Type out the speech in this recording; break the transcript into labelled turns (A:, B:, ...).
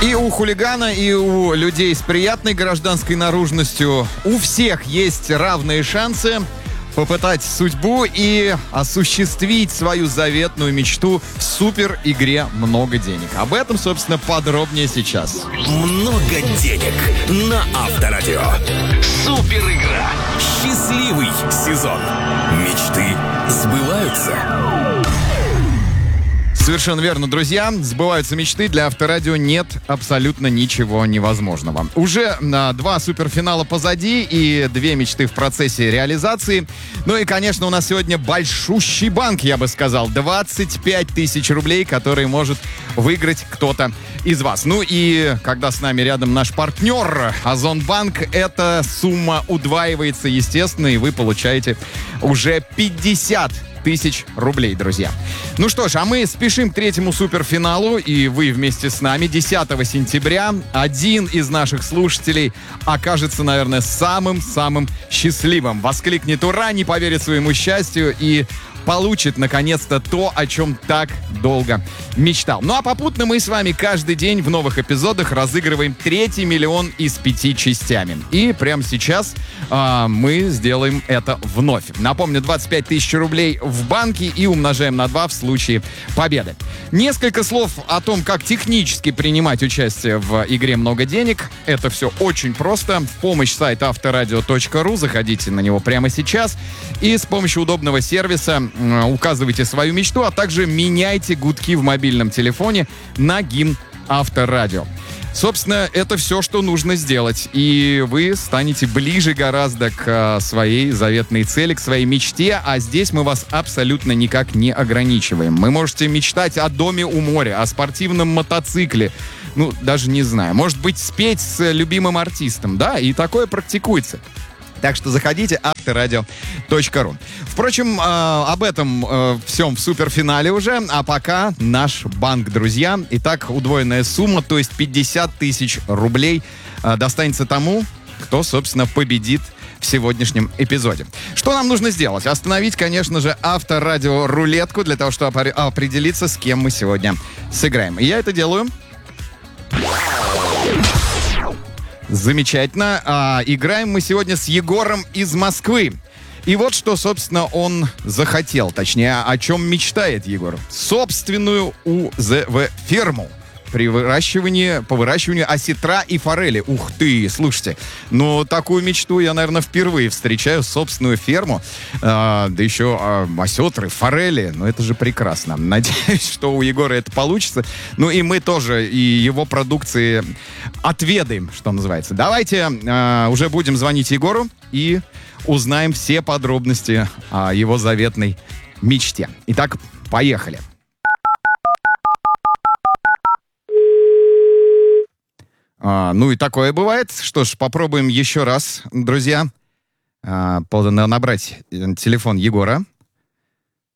A: И у хулигана, и у людей с приятной гражданской наружностью у всех есть равные шансы попытать судьбу и осуществить свою заветную мечту в супер-игре «Много денег». Об этом, собственно, подробнее сейчас.
B: Много денег на Авторадио. Супер игра. Счастливый сезон. Мечты сбываются.
A: Совершенно верно, друзья. Сбываются мечты. Для Авторадио нет абсолютно ничего невозможного. Уже 2 суперфинала позади и 2 мечты в процессе реализации. Ну и, конечно, у нас сегодня большущий банк, я бы сказал. 25 тысяч рублей, которые может выиграть кто-то из вас. Ну и когда с нами рядом наш партнер Озонбанк, эта сумма удваивается, естественно, и вы получаете уже 50 тысяч рублей, друзья. Ну что ж, а мы спешим к 3-му суперфиналу, и вы вместе с нами. 10 сентября один из наших слушателей окажется, наверное, самым-самым счастливым. Воскликнет «Ура!», не поверит своему счастью и получит, наконец-то, то, о чем так долго мечтал. Ну а попутно мы с вами каждый день в новых эпизодах разыгрываем 3-й миллион из 5 частями. И прямо сейчас мы сделаем это вновь. Напомню, 25 тысяч рублей в банке и умножаем на 2 в случае победы. Несколько слов о том, как технически принимать участие в игре «Много денег». Это все очень просто. В помощь сайта авторадио.ру. Заходите на него прямо сейчас. И с помощью удобного сервиса указывайте свою мечту, а также меняйте гудки в мобильном телефоне на гимн Авторадио. Собственно, это все, что нужно сделать. И вы станете ближе гораздо к своей заветной цели, к своей мечте. А здесь мы вас абсолютно никак не ограничиваем. Вы можете мечтать о доме у моря, о спортивном мотоцикле. Ну, даже не знаю. Может быть, спеть с любимым артистом. Да, и такое практикуется. Так что заходите авторадио.ру. Впрочем, об этом всем в суперфинале уже. А пока наш банк, друзья. Итак, удвоенная сумма, то есть 50 тысяч рублей достанется тому, кто, собственно, победит в сегодняшнем эпизоде. Что нам нужно сделать? Остановить, конечно же, авторадио-рулетку для того, чтобы определиться, с кем мы сегодня сыграем. И я это делаю. Замечательно. Играем мы сегодня с Егором из Москвы. И вот что, собственно, он захотел. Точнее, о чем мечтает Егор. Собственную УЗВ-ферму по выращиванию осетра и форели. Ух ты, слушайте. Ну, такую мечту я, наверное, впервые встречаю. Собственную ферму. Да еще осетры, форели. Ну, это же прекрасно. Надеюсь, что у Егора это получится. Ну, и мы тоже и его продукции отведаем, что называется. Давайте уже будем звонить Егору и узнаем все подробности о его заветной мечте. Итак, поехали. Ну и такое бывает. Что ж, попробуем еще раз, друзья, набрать телефон Егора.